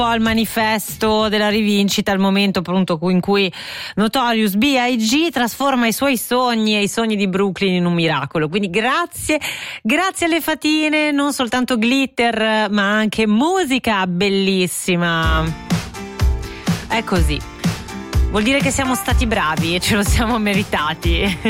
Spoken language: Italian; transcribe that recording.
al manifesto della rivincita, il momento appunto in cui Notorious B.I.G. trasforma i suoi sogni e i sogni di Brooklyn in un miracolo. Quindi grazie alle fatine, non soltanto glitter ma anche musica bellissima. È così, vuol dire che siamo stati bravi e ce lo siamo meritati.